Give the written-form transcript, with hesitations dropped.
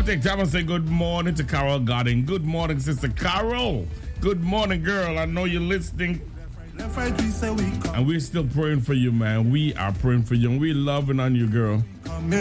take time and say good morning to Carol Godding. Good morning, Sister Carol. Good morning, girl. I know you're listening. And we're still praying for you, man. We are praying for you, and we're loving on you, girl.